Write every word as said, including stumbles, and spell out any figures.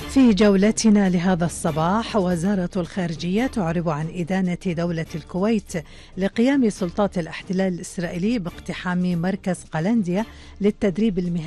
في جولتنا لهذا الصباح، وزارة الخارجية تعرب عن إدانة دولة الكويت لقيام سلطات الاحتلال الإسرائيلي باقتحام مركز قلنديا للتدريب المهني